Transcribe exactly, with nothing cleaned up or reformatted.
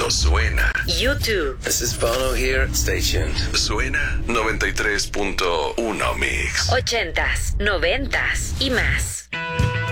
cuando suena. YouTube. This is Bono here. Stay tuned. Suena noventa y tres punto uno Mix. Ochentas, noventas y más.